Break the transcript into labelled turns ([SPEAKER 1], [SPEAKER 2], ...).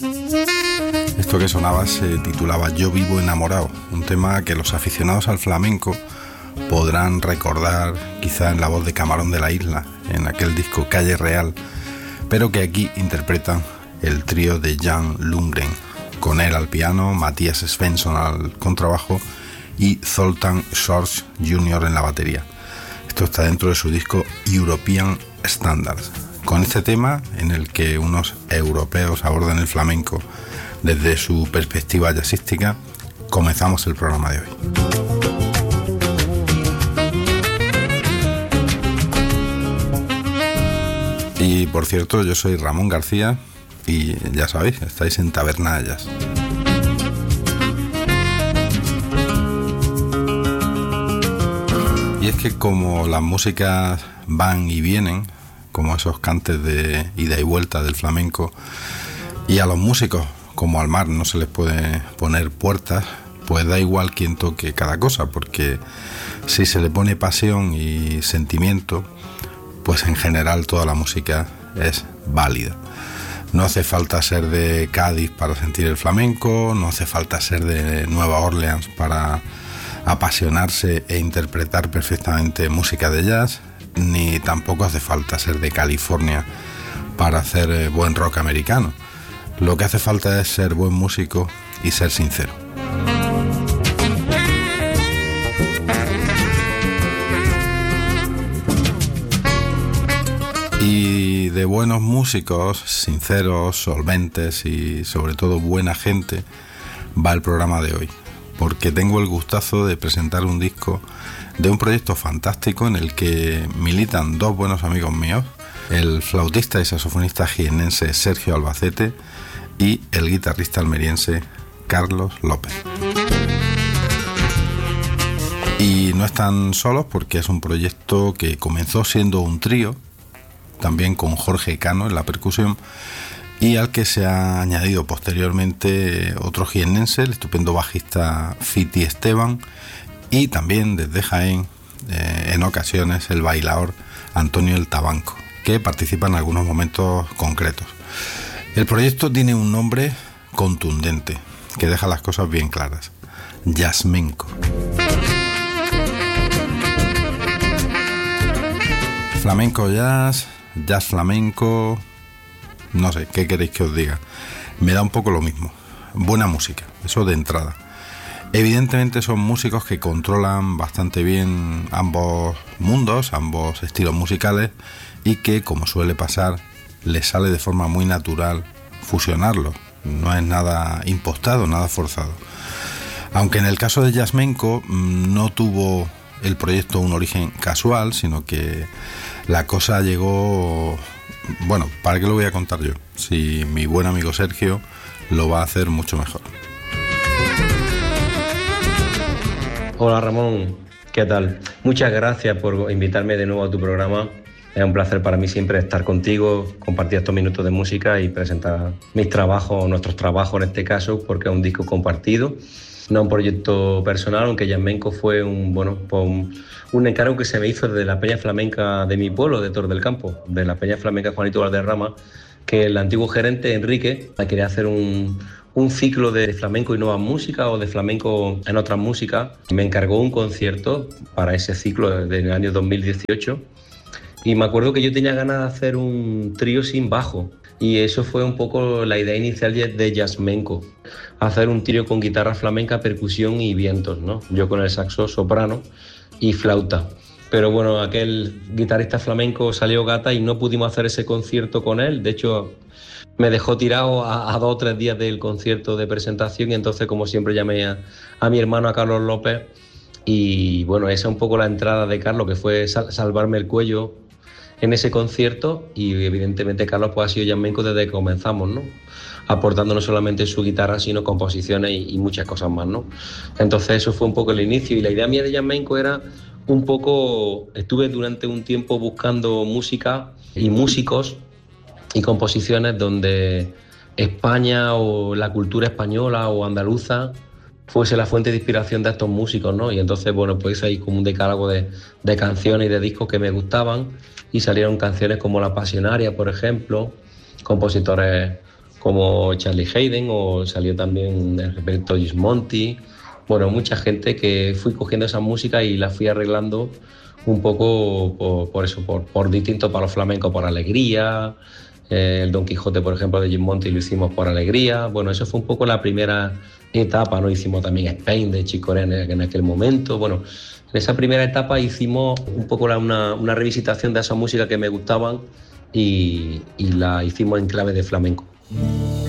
[SPEAKER 1] Esto que sonaba se titulaba Yo vivo enamorado, un tema que los aficionados al flamenco podrán recordar quizá en la voz de Camarón de la Isla, en aquel disco Calle Real, pero que aquí interpretan el trío de Jan Lundgren, con él al piano, Matías Svensson al contrabajo y Zoltan George Jr. en la batería. Esto está dentro de su disco European Standards. Con este tema, en el que unos europeos abordan el flamenco desde su perspectiva jazzística, comenzamos el programa de hoy. Y por cierto, yo soy Ramón García y ya sabéis, estáis en Taberna de Jazz. Y es que como las músicas van y vienen, como esos cantes de ida y vuelta del flamenco, y a los músicos, como al mar, no se les puede poner puertas, pues da igual quién toque cada cosa, porque si se le pone pasión y sentimiento, pues en general toda la música es válida. No hace falta ser de Cádiz para sentir el flamenco, no hace falta ser de Nueva Orleans para apasionarse e interpretar perfectamente música de jazz, ni tampoco hace falta ser de California para hacer buen rock americano. Lo que hace falta es ser buen músico y ser sincero. Y de buenos músicos, sinceros, solventes y sobre todo buena gente va el programa de hoy, porque tengo el gustazo de presentar un disco de un proyecto fantástico en el que militan dos buenos amigos míos, el flautista y saxofonista jiennense Sergio Albacete y el guitarrista almeriense Carlos López. Y no están solos porque es un proyecto que comenzó siendo un trío, también con Jorge Cano en la percusión, y al que se ha añadido posteriormente otro jiennense, el estupendo bajista Fiti Esteban, y también desde Jaén, en ocasiones, el bailaor Antonio El Tabanco, que participa en algunos momentos concretos. El proyecto tiene un nombre contundente, que deja las cosas bien claras: Jazzmenco. Flamenco jazz, jazz flamenco, no sé, ¿qué queréis que os diga? Me da un poco lo mismo. Buena música, eso de entrada. Evidentemente son músicos que controlan bastante bien ambos mundos, ambos estilos musicales, y que, como suele pasar, les sale de forma muy natural fusionarlos. No es nada impostado, nada forzado. Aunque en el caso de Jazzmenco no tuvo el proyecto un origen casual, sino que la cosa llegó... Bueno, ¿para qué lo voy a contar yo? Si mi buen amigo Sergio lo va a hacer mucho mejor.
[SPEAKER 2] Hola Ramón, ¿qué tal? Muchas gracias por invitarme de nuevo a tu programa. Es un placer para mí siempre estar contigo, compartir estos minutos de música y presentar mis trabajos, nuestros trabajos en este caso, porque es un disco compartido, no un proyecto personal, aunque Jazzmenco fue un encargo que se me hizo desde la Peña Flamenca de mi pueblo, de Tor del Campo, de la Peña Flamenca Juanito Valderrama, que el antiguo gerente Enrique quería hacer un ciclo de flamenco y nuevas músicas o de flamenco en otras músicas. Me encargó un concierto para ese ciclo del año 2018 y me acuerdo que yo tenía ganas de hacer un trío sin bajo y eso fue un poco la idea inicial de Jazzmenco, hacer un trío con guitarra flamenca, percusión y vientos, ¿no? Yo con el saxo soprano y flauta. Pero bueno, aquel guitarrista flamenco salió gata y no pudimos hacer ese concierto con él. De hecho, me dejó tirado a 2 o 3 días del concierto de presentación y entonces, como siempre, llamé a mi hermano, a Carlos López. Y bueno, esa es un poco la entrada de Carlos, que fue salvarme el cuello en ese concierto. Y evidentemente Carlos pues ha sido Jazzmenco desde que comenzamos, ¿no? Aportando no solamente su guitarra, sino composiciones y muchas cosas más, ¿no? Entonces eso fue un poco el inicio y la idea mía de Jazzmenco era un poco... Estuve durante un tiempo buscando música y músicos y composiciones donde España o la cultura española o andaluza fuese la fuente de inspiración de estos músicos, ¿no? Y entonces, bueno, pues hay como un decálogo de canciones y de discos que me gustaban y salieron canciones como La Pasionaria, por ejemplo, compositores como Charlie Hayden, o salió también el repertorio Gismonti. Bueno, mucha gente que fui cogiendo esa música y la fui arreglando un poco por eso, por distintos palos flamencos, por alegría. El Don Quijote, por ejemplo, de Gismonti lo hicimos por alegría. Bueno, eso fue un poco la primera etapa, ¿no? Hicimos también Spain de Chick Corea en aquel momento. Bueno, en esa primera etapa hicimos un poco una revisitación de esa música que me gustaban y la hicimos en clave de flamenco.